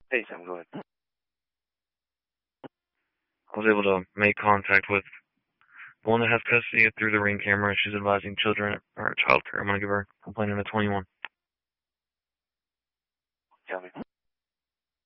Hey, Sam, go ahead. I was able to make contact with the one that has custody through the Ring camera. She's advising children or child care. I'm going to give her a complaint under 21. Tell me.